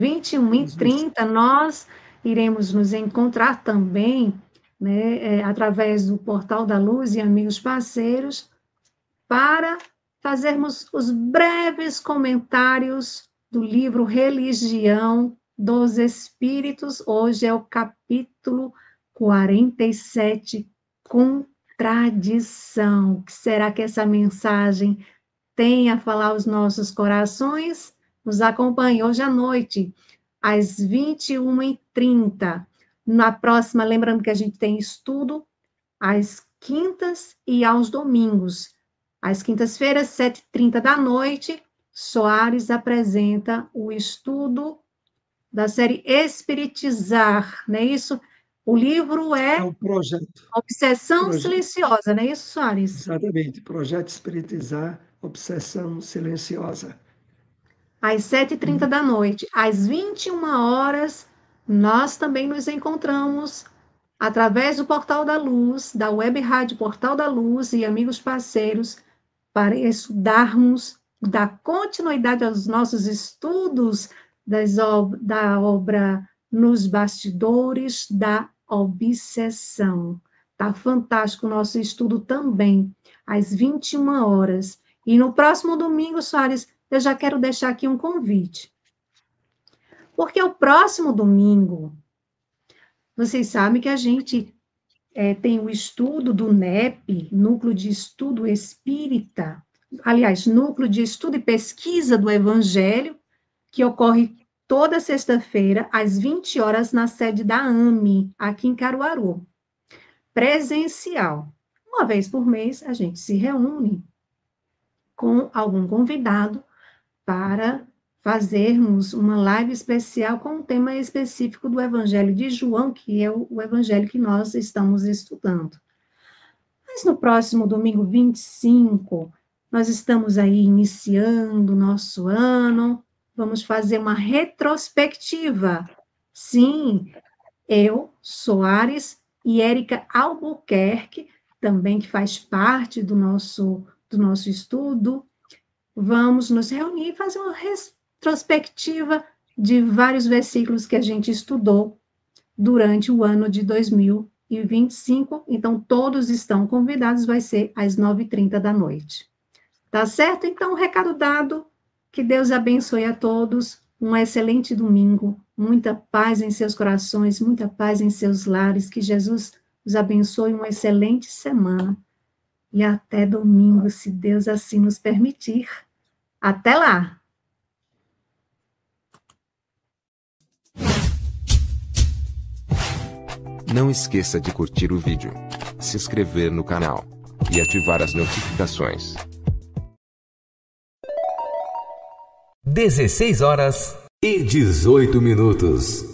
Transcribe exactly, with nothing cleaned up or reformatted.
vinte e uma e trinta, nós iremos nos encontrar também, né, é, através do Portal da Luz e Amigos Parceiros, para fazermos os breves comentários do livro Religião dos Espíritos. Hoje é o capítulo quarenta e sete, Contradição. O que será que essa mensagem tem a falar aos nossos corações? Nos acompanhe hoje à noite, às vinte e uma e trinta. Na próxima, lembrando que a gente tem estudo às quintas e aos domingos. Às quintas-feiras, sete e trinta da noite, Soares apresenta o estudo da série Espiritizar, não é isso? O livro é, É o projeto. Obsessão Proje- Silenciosa, não é isso, Soares? Exatamente, Projeto Espiritizar, Obsessão Silenciosa. Às sete e trinta da noite. Às vinte e uma horas, nós também nos encontramos através do Portal da Luz, da Web Rádio Portal da Luz e amigos parceiros, para estudarmos, dar continuidade aos nossos estudos das ob da obra Nos Bastidores da Obsessão. Tá fantástico o nosso estudo também, às vinte e uma horas. E no próximo domingo, Soares, eu já quero deixar aqui um convite. Porque o próximo domingo, vocês sabem que a gente é, tem o estudo do N E P, Núcleo de Estudo Espírita, aliás, Núcleo de Estudo e Pesquisa do Evangelho, que ocorre toda sexta-feira, às vinte horas, na sede da A M E, aqui em Caruaru. Presencial. Uma vez por mês, a gente se reúne com algum convidado para fazermos uma live especial com um tema específico do Evangelho de João, que é o evangelho que nós estamos estudando. Mas no próximo domingo vinte e cinco, nós estamos aí iniciando o nosso ano, vamos fazer uma retrospectiva. Sim, eu, Soares e Érica Albuquerque, também que faz parte do nosso, do nosso estudo, vamos nos reunir e fazer uma retrospectiva de vários versículos que a gente estudou durante o ano de dois mil e vinte e cinco. Então, todos estão convidados, vai ser às nove e trinta da noite. Tá certo? Então, recado dado, que Deus abençoe a todos, um excelente domingo, muita paz em seus corações, muita paz em seus lares, que Jesus os abençoe, uma excelente semana. E até domingo, se Deus assim nos permitir. Até lá! Não esqueça de curtir o vídeo, se inscrever no canal e ativar as notificações. dezesseis horas e dezoito minutos.